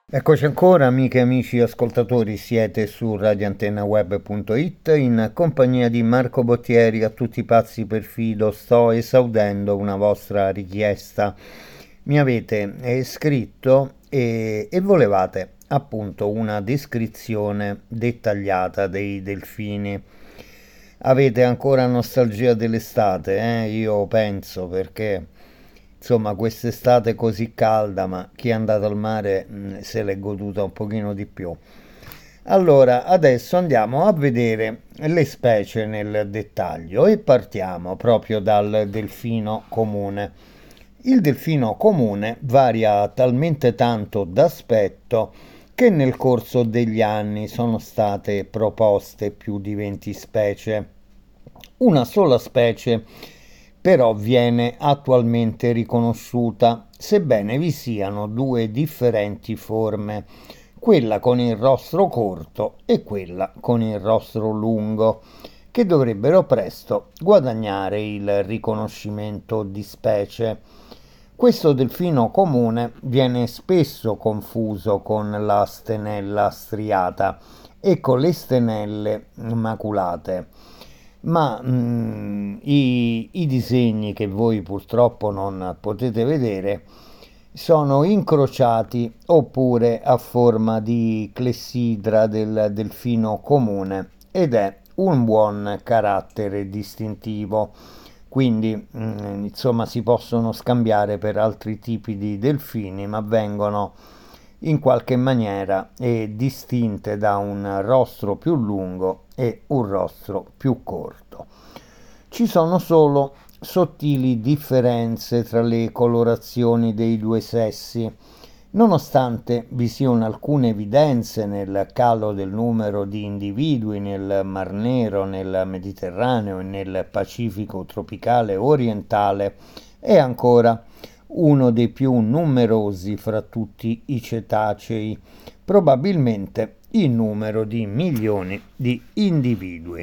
Eccoci ancora, amiche e amici ascoltatori, siete su radioantennaweb.it in compagnia di Marco Bottieri. A tutti i pazzi per fido sto esaudendo una vostra richiesta. Mi avete scritto e volevate appunto una descrizione dettagliata dei delfini. Avete ancora nostalgia dell'estate, Io penso, perché insomma quest'estate così calda, ma chi è andato al mare se l'è goduta un pochino di più. Allora, adesso andiamo a vedere le specie nel dettaglio e partiamo proprio dal delfino comune. Il delfino comune varia talmente tanto d'aspetto che nel corso degli anni sono state proposte più di 20 specie. Una sola specie però viene attualmente riconosciuta, sebbene vi siano due differenti forme, quella con il rostro corto e quella con il rostro lungo, che dovrebbero presto guadagnare il riconoscimento di specie. Questo delfino comune viene spesso confuso con la stenella striata e con le stenelle maculate, ma i disegni che voi purtroppo non potete vedere sono incrociati oppure a forma di clessidra del delfino comune ed è un buon carattere distintivo. Quindi insomma si possono scambiare per altri tipi di delfini, ma vengono in qualche maniera distinte da un rostro più lungo e un rostro più corto. Ci sono solo sottili differenze tra le colorazioni dei due sessi, nonostante vi siano alcune evidenze nel calo del numero di individui nel Mar Nero, nel Mediterraneo e nel Pacifico tropicale orientale, è ancora uno dei più numerosi fra tutti i cetacei, probabilmente in numero di milioni di individui.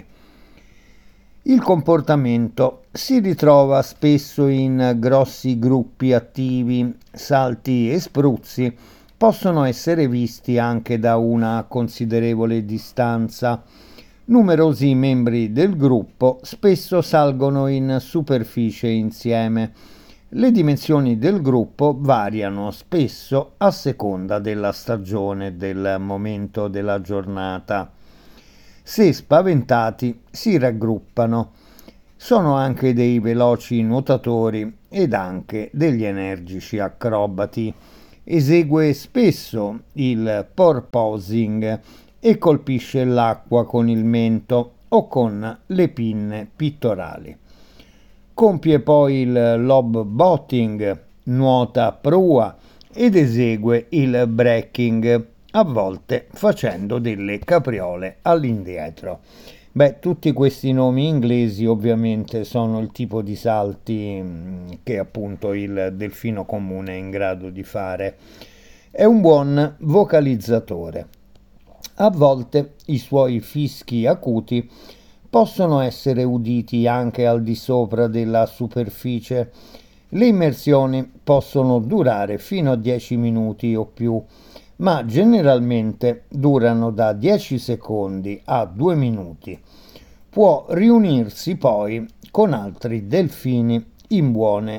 Il comportamento si ritrova spesso in grossi gruppi attivi, salti e spruzzi possono essere visti anche da una considerevole distanza. Numerosi membri del gruppo spesso salgono in superficie insieme. Le dimensioni del gruppo variano spesso a seconda della stagione e del momento della giornata. Se spaventati si raggruppano. Sono anche dei veloci nuotatori ed anche degli energici acrobati. Esegue spesso il porpoising e colpisce l'acqua con il mento o con le pinne pittorali. Compie poi il lobboating, nuota a prua ed esegue il breaking, a volte facendo delle capriole all'indietro. Beh, tutti questi nomi inglesi ovviamente sono il tipo di salti che appunto il delfino comune è in grado di fare. È un buon vocalizzatore. A volte i suoi fischi acuti possono essere uditi anche al di sopra della superficie. Le immersioni possono durare fino a 10 minuti o più, ma generalmente durano da 10 secondi a 2 minuti. Può riunirsi poi con altri delfini in buone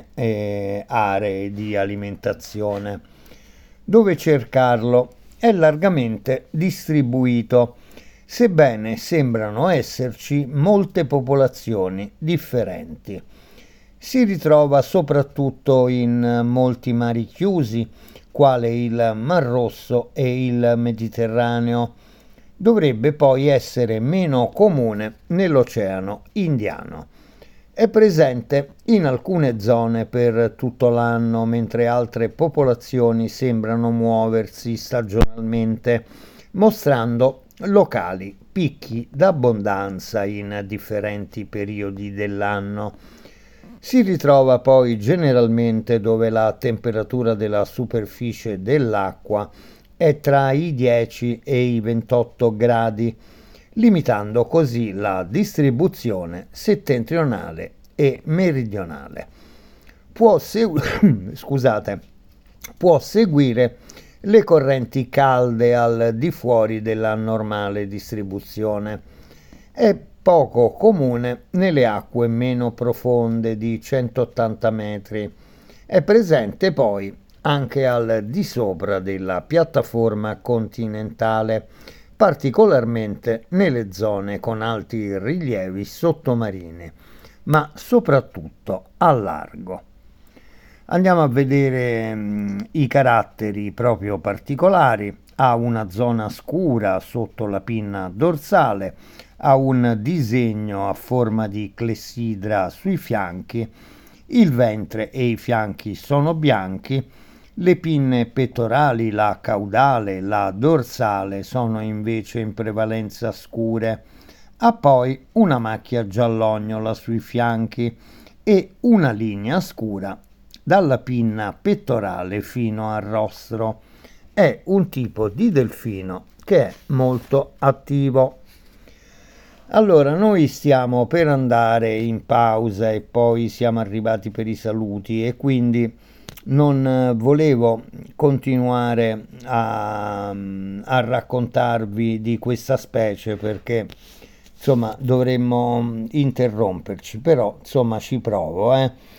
aree di alimentazione. Dove cercarlo? È largamente distribuito, sebbene sembrano esserci molte popolazioni differenti. Si ritrova soprattutto in molti mari chiusi, quale il Mar Rosso e il Mediterraneo. Dovrebbe poi essere meno comune nell'Oceano Indiano. È presente in alcune zone per tutto l'anno, mentre altre popolazioni sembrano muoversi stagionalmente, mostrando locali picchi d'abbondanza in differenti periodi dell'anno. Si ritrova poi generalmente dove la temperatura della superficie dell'acqua è tra i 10 e i 28 gradi, limitando così la distribuzione settentrionale e meridionale. Può, scusate, può seguire le correnti calde al di fuori della normale distribuzione. È poco comune nelle acque meno profonde di 180 metri. È presente poi anche al di sopra della piattaforma continentale, particolarmente nelle zone con alti rilievi sottomarini, ma soprattutto al largo. Andiamo a vedere i caratteri proprio particolari. Ha una zona scura sotto la pinna dorsale, ha un disegno a forma di clessidra sui fianchi, il ventre e i fianchi sono bianchi, le pinne pettorali, la caudale, la dorsale sono invece in prevalenza scure. Ha poi una macchia giallognola sui fianchi e una linea scura dalla pinna pettorale fino al rostro. È un tipo di delfino che è molto attivo. Allora, noi stiamo per andare in pausa e poi siamo arrivati per i saluti e quindi non volevo continuare a raccontarvi di questa specie perché insomma dovremmo interromperci, però insomma ci provo,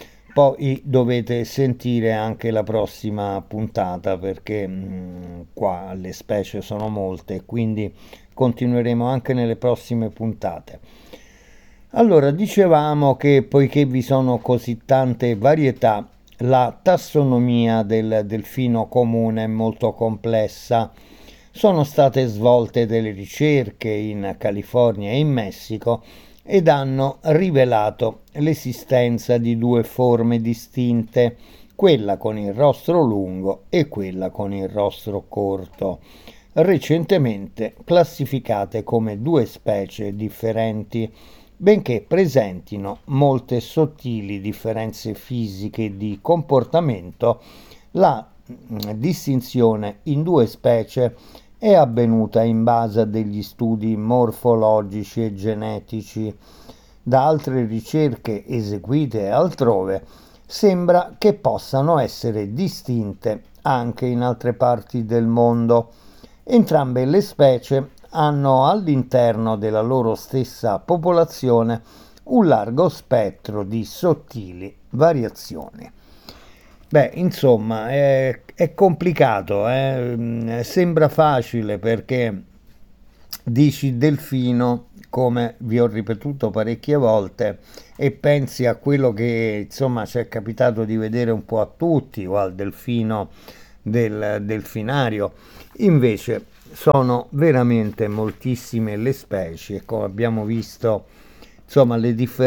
Poi dovete sentire anche la prossima puntata perché qua le specie sono molte, quindi continueremo anche nelle prossime puntate. Allora, dicevamo che poiché vi sono così tante varietà, la tassonomia del delfino comune è molto complessa. Sono state svolte delle ricerche in California e in Messico ed hanno rivelato l'esistenza di due forme distinte, quella con il rostro lungo e quella con il rostro corto, recentemente classificate come due specie differenti, benché presentino molte sottili differenze fisiche e di comportamento. La distinzione in due specie è avvenuta in base a degli studi morfologici e genetici. Da altre ricerche eseguite altrove sembra che possano essere distinte anche in altre parti del mondo. Entrambe le specie hanno all'interno della loro stessa popolazione un largo spettro di sottili variazioni. Beh, insomma, è complicato, sembra facile perché dici delfino, come vi ho ripetuto parecchie volte, e pensi a quello che insomma ci è capitato di vedere un po' a tutti, o al delfino del delfinario. Invece sono veramente moltissime le specie, come abbiamo visto, insomma, le differenze